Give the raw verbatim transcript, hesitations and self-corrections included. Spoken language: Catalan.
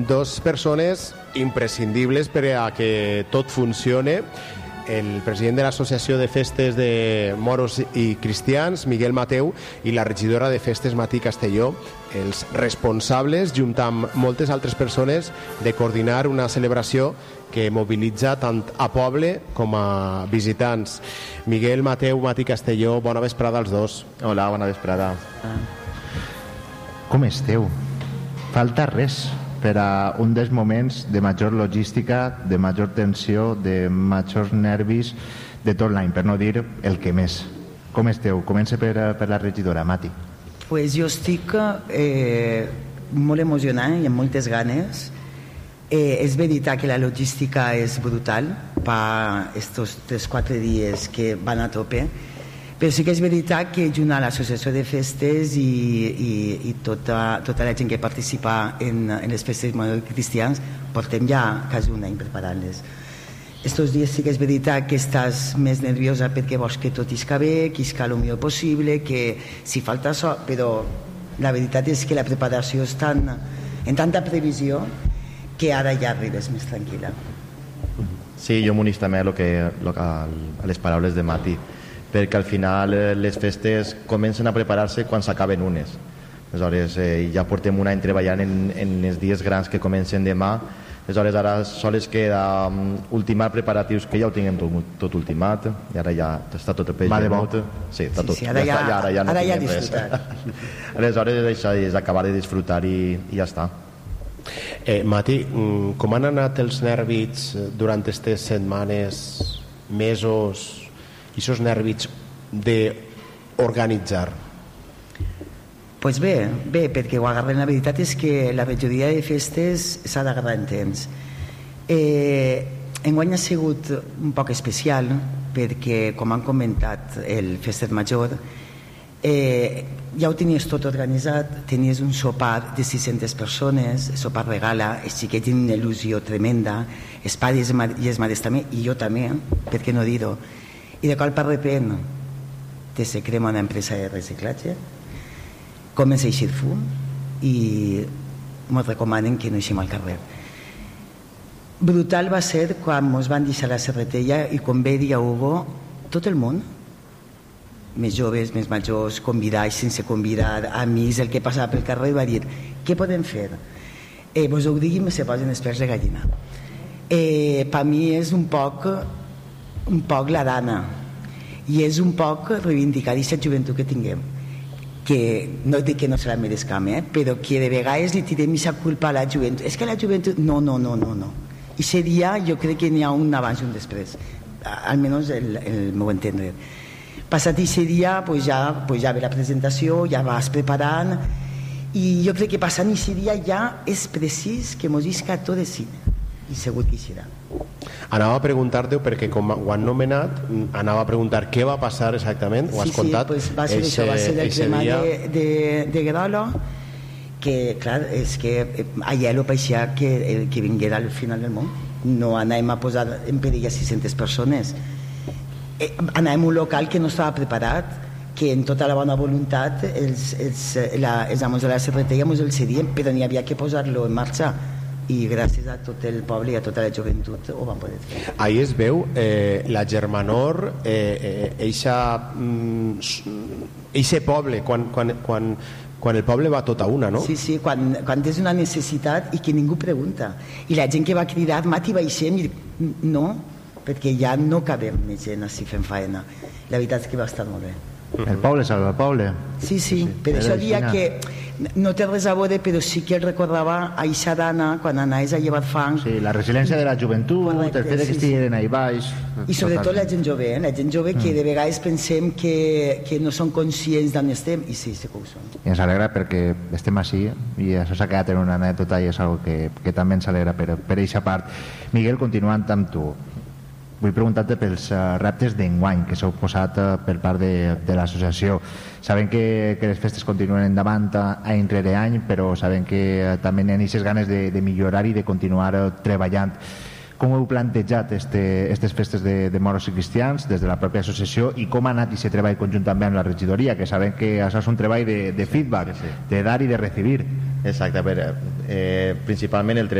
Dos persones imprescindibles per a que tot funcione. El president de l'Associació de Festes de Moros i Cristians, Miguel Mateu, i la regidora de Festes, Mati Castelló, els responsables, junt amb moltes altres persones, de coordinar una celebració que mobilitza tant a poble com a visitants. Miguel Mateu, Mati Castelló, bona vesprada als dos. Hola, bona vesprada. Com esteu? Falta res per a un dels moments de major logística, de major tensió, de majors nervis de tot l'any, per no dir el que més. Com esteu? Comença per, per la regidora, Mati. Pues jo estic eh, molt emocionada i amb moltes ganes. Eh, és veritat que la logística és brutal per estos tres quatre dies que van a tope, però sí que és veritat que junt a l'Associació de Festes i, i, i tota, tota la gent que participa en, en les festes cristians portem ja quasi un any preparant-les. Estos dies sí que és veritat que estàs més nerviosa perquè vols que tot isca bé, que isca el millor possible, que si falta això, però la veritat és que la preparació és tan, en tanta previsió que ara ja arribes més tranquil·la. Sí, jo m'unís també a, lo que, lo, a, a les paraules de Mati, perquè al final eh, les festes comencen a preparar-se quan s'acaben unes. Aleshores, eh, ja portem un any treballant en, en els dies grans que comencen demà. Aleshores, ara sols queda um, ultimar preparatius que ja ho tinguem tot, tot ultimat, i ara ja està tot a pell. Va de bo. Sí, està tot. Sí, sí, ara ja, ja, ara ja no ara ja tinguem res. Aleshores, això és acabar de disfrutar i, i ja està. Eh, Mati, com han anat els nervis durant aquestes setmanes, mesos, i aquests nervis d'organitzar? Pues bé, bé, perquè ho agarrem. La veritat és que la regidoria de festes s'ha d'agarrar en temps. Eh, enguany ha sigut un poc especial perquè, com han comentat, el Festet Major, eh, ja ho tenies tot organitzat, tenies un sopar de sis-centes persones, sopar regala, els xiquets tenen una il·lusió tremenda, els pares i les mares també, i jo també, per què no dir-ho? I de cop de repent te se crema una empresa de reciclatge, comença a eixir fum i ens recomanen que no eixim al carrer. Brutal va ser quan ens van deixar la serretella i com bé dia Hugo, tot el món, més joves, més majors, convidats, sense convidar, amics, el que passava pel carrer, va dir, què podem fer? Eh, vos ho diguin, se posen els pèls de gallina. Eh, per mi és un poc un poc la dana i és un poc reivindicar aquesta joventut que tinguem, que no dic que no se la merezcam, eh? Però que de vegades li tirem aquesta culpa a la joventut, és que la joventut, no, no, no, no, no. I aquest dia jo crec que n'hi ha un abans i un després, almenys el, el meu entendre. Passat aquest dia pues ja, pues ja ve la presentació, ja vas preparant, i jo crec que passant aquest dia ja és precís que mos isca tot de cine, i segur que hi serà. Anava a preguntar-te, perquè com ho han nomenat, anava a preguntar què va passar exactament, ho has sí, contat? Sí, pues va ser eixe, això, va ser el tema dia... de, de, de Guerolo, que clar, és que allà lo paixia que, que vinguera al final del món. No anàvem a posar en perill a sis-centes persones. Eh, anàvem a un local que no estava preparat, que en tota la bona voluntat els, els, la, els amos de la serretella ens el cedien, però n'hi havia que posar-lo en marxa, i gràcies a tot el poble i a tota la joventut ho van poder fer. Ahí es veu eh, la germanor, eh, eh, eixa, mm, eixe poble, quan, quan, quan, quan el poble va tot a una, no? Sí, sí, quan, quan és una necessitat i que ningú pregunta. I la gent que va cridar, Mati, baixem, i no, perquè ja no cabem més gent així fent faena. La veritat és que va estar molt bé. El poble salva el poble. Sí, sí, sí. Per això dia que no té res a veure, però sí que el recordava a Ixa d'Anna quan anaves a llevar fang. Sí, la resiliència de la joventut, correcte, el fet sí, que estiguin ahí baix. I sobretot la gent jove, eh? La gent jove que mm. de vegades pensem que, que no són conscients d'on estem, i sí, sí que ho són. I ens alegra perquè estem així, i això s'ha quedat en una anècdota i és una que, que també ens alegra per, per eixa part. Miguel, continuant amb tu, vull preguntar-te pels uh, reptes d'enguany que s'heu posat uh, per part de, de l'associació. Sabem que, que les festes continuen endavant uh, any rere any, però sabem que uh, també n'hi ha aquestes ganes de, de millorar i de continuar uh, treballant. Com heu plantejat aquestes este, festes de, de moros i cristians des de la pròpia associació, i com ha anat aquest treball conjuntament amb la regidoria, que sabem que això és un treball de, de feedback, sí, sí. de dar i de recibir? Exacte, a veure, eh, principalment el